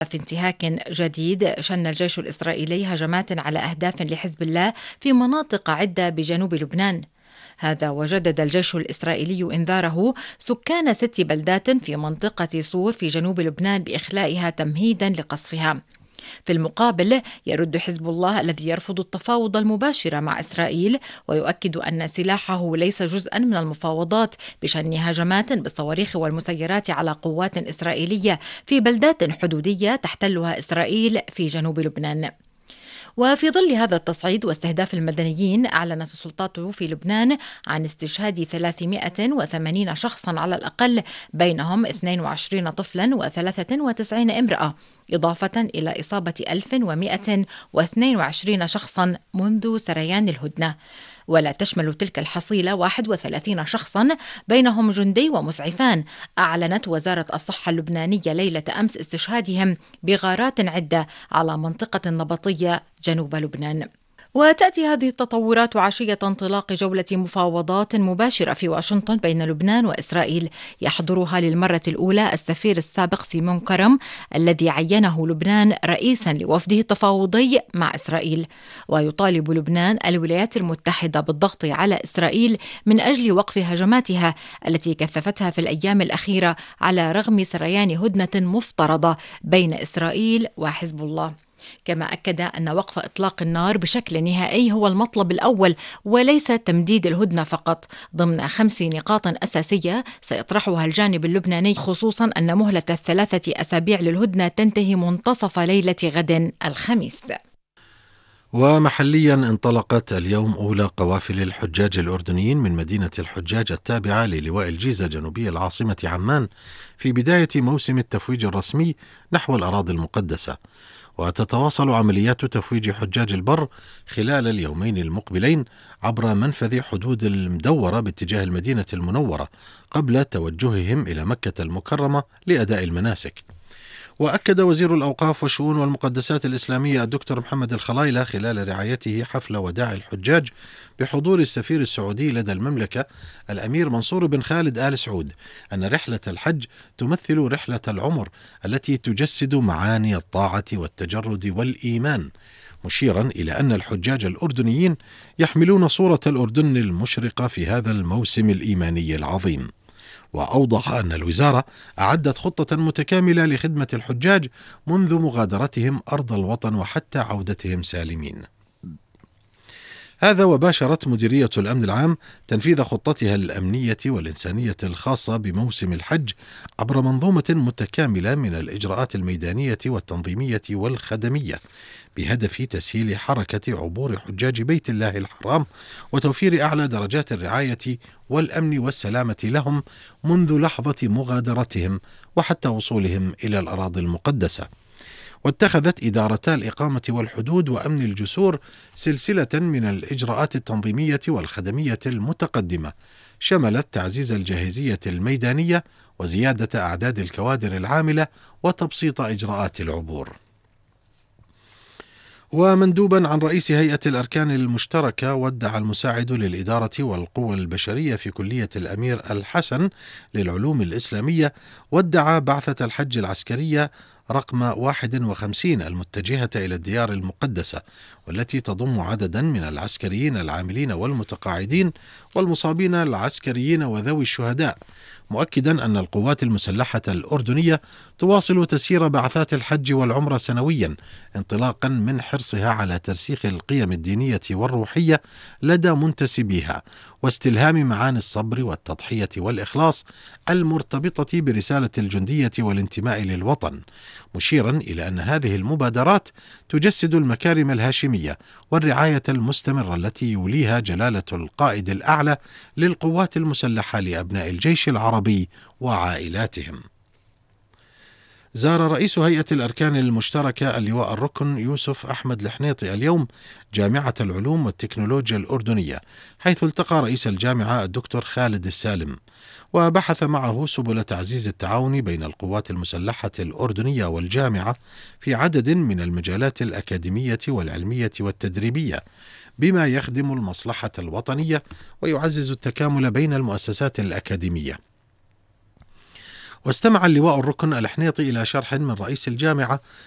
في انتهاك جديد شن الجيش الإسرائيلي هجمات على أهداف لحزب الله في مناطق عدة بجنوب لبنان. هذا وجدد الجيش الإسرائيلي إنذاره سكان 6 بلدات في منطقة صور في جنوب لبنان بإخلائها تمهيدا لقصفها. في المقابل يرد حزب الله الذي يرفض التفاوض المباشر مع إسرائيل ويؤكد أن سلاحه ليس جزءا من المفاوضات بشن هجمات بالصواريخ والمسيرات على قوات إسرائيلية في بلدات حدودية تحتلها إسرائيل في جنوب لبنان. وفي ظل هذا التصعيد واستهداف المدنيين، أعلنت السلطات في لبنان عن استشهاد 380 شخصا على الأقل، بينهم 22 طفلا و93 امرأة، إضافة إلى إصابة 1122 شخصا منذ سريان الهدنة. ولا تشمل تلك الحصيلة 31 شخصا بينهم جندي ومسعفان. أعلنت وزارة الصحة اللبنانية ليلة أمس استشهادهم بغارات عدة على منطقة نبطية جنوب لبنان. وتأتي هذه التطورات عشية انطلاق جولة مفاوضات مباشرة في واشنطن بين لبنان وإسرائيل، يحضرها للمرة الأولى السفير السابق سيمون كرم الذي عينه لبنان رئيسا لوفده التفاوضي مع إسرائيل. ويطالب لبنان الولايات المتحدة بالضغط على إسرائيل من أجل وقف هجماتها التي كثفتها في الأيام الأخيرة على رغم سريان هدنة مفترضة بين إسرائيل وحزب الله. كما أكد أن وقف إطلاق النار بشكل نهائي هو المطلب الأول وليس تمديد الهدنة فقط، ضمن 5 نقاط أساسية سيطرحها الجانب اللبناني، خصوصا أن مهلة 3 أسابيع للهدنة تنتهي منتصف ليلة غد الخميس. ومحليا انطلقت اليوم أولى قوافل الحجاج الأردنيين من مدينة الحجاج التابعة للواء الجيزة جنوبي العاصمة عمان في بداية موسم التفويج الرسمي نحو الأراضي المقدسة. وتتواصل عمليات تفويج حجاج البر خلال اليومين المقبلين عبر منفذ حدود المدورة باتجاه المدينة المنورة قبل توجههم إلى مكة المكرمة لأداء المناسك. وأكد وزير الأوقاف والشؤون والمقدسات الإسلامية الدكتور محمد الخلايلة خلال رعايته حفل وداع الحجاج بحضور السفير السعودي لدى المملكة الأمير منصور بن خالد آل سعود أن رحلة الحج تمثل رحلة العمر التي تجسد معاني الطاعة والتجرد والإيمان، مشيرا إلى أن الحجاج الأردنيين يحملون صورة الأردن المشرقة في هذا الموسم الإيماني العظيم. وأوضح أن الوزارة أعدت خطة متكاملة لخدمة الحجاج منذ مغادرتهم أرض الوطن وحتى عودتهم سالمين. هذا وباشرت مديرية الأمن العام تنفيذ خطتها الأمنية والإنسانية الخاصة بموسم الحج عبر منظومة متكاملة من الإجراءات الميدانية والتنظيمية والخدمية بهدف تسهيل حركة عبور حجاج بيت الله الحرام وتوفير أعلى درجات الرعاية والأمن والسلامة لهم منذ لحظة مغادرتهم وحتى وصولهم إلى الأراضي المقدسة. واتخذت إدارتا الإقامة والحدود وأمن الجسور سلسلة من الإجراءات التنظيمية والخدمية المتقدمة، شملت تعزيز الجاهزية الميدانية وزيادة أعداد الكوادر العاملة وتبسيط إجراءات العبور. ومندوبا عن رئيس هيئة الأركان المشتركة ودع المساعد للإدارة والقوى البشرية في كلية الأمير الحسن للعلوم الإسلامية ودع بعثة الحج العسكرية رقم 51 المتجهة إلى الديار المقدسة، والتي تضم عددا من العسكريين العاملين والمتقاعدين والمصابين العسكريين وذوي الشهداء، مؤكدا أن القوات المسلحة الأردنية تواصل تسيير بعثات الحج والعمرة سنويا انطلاقا من حرصها على ترسيخ القيم الدينية والروحية لدى منتسبيها واستلهام معاني الصبر والتضحية والإخلاص المرتبطة برسالة الجندية والانتماء للوطن، مشيرا إلى أن هذه المبادرات تجسد المكارم الهاشمية والرعاية المستمرة التي يوليها جلالة القائد الأعلى للقوات المسلحة لأبناء الجيش العربي وعائلاتهم. زار رئيس هيئة الأركان المشتركة اللواء الركن يوسف أحمد الحنيطي اليوم جامعة العلوم والتكنولوجيا الأردنية، حيث التقى رئيس الجامعة الدكتور خالد السالم وبحث معه سبل تعزيز التعاون بين القوات المسلحة الأردنية والجامعة في عدد من المجالات الأكاديمية والعلمية والتدريبية بما يخدم المصلحة الوطنية ويعزز التكامل بين المؤسسات الأكاديمية. واستمع اللواء الركن الحنيطي إلى شرح من رئيس الجامعة